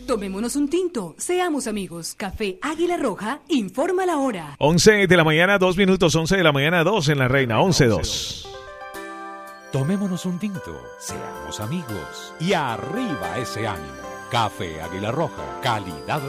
Tomémonos un tinto, seamos amigos. Café Águila Roja, informa la hora. 11 de la mañana, 2 minutos, 11 de la mañana, 2 en La Reina, 11:02. Tomémonos un tinto, seamos amigos y arriba ese ánimo. Café Águila Roja, calidad